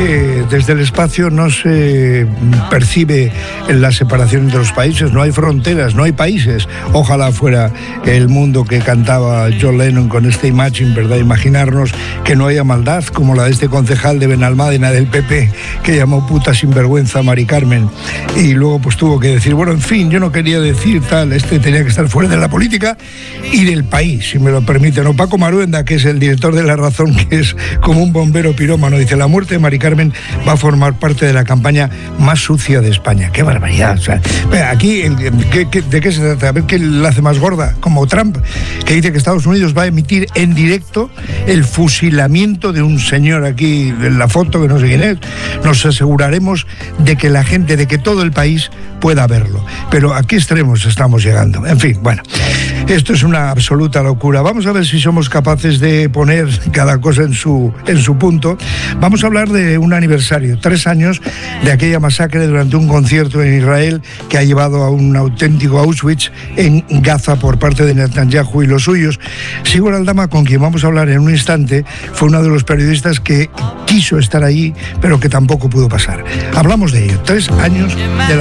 que desde el espacio no se percibe la separación entre los países, no hay fronteras, no hay países. Ojalá fuera el mundo que cantaba John Lennon con este Imagine, ¿verdad? Imaginarnos que no haya maldad como la de este concejal de Benalmádena del PP que llamó puta sinvergüenza a Mari Carmen y luego pues tuvo que decir, bueno, en fin, yo no quería decir tal, este tenía que estar fuera de la política y del país, si me lo permiten. O Paco Maruenda, que es el director de La Razón, que es como un bombero pirómano, dice, la muerte de Mari Carmen va a formar parte de la campaña más sucia de España. ¡Qué barbaridad! O sea, aquí, ¿de qué se trata? A ver qué la hace más gorda, como Trump, que dice que Estados Unidos va a emitir en directo el fusilamiento de un señor aquí, en la foto, que no sé quién es. Nos aseguraremos de que la gente, de que todo el país pueda verlo. Pero ¿a qué extremos estamos llegando? En fin, bueno, esto es una absoluta locura. Vamos a ver si somos capaces de poner cada cosa en su punto. Vamos a hablar de un aniversario, 3 años de aquella masacre durante un concierto en Israel que ha llevado a un auténtico Auschwitz en Gaza por parte de Netanyahu y los suyos. Sigur Aldama, con quien vamos a hablar en un instante, fue uno de los periodistas que quiso estar allí, pero que tampoco pudo pasar. Hablamos de ello, 3 años de la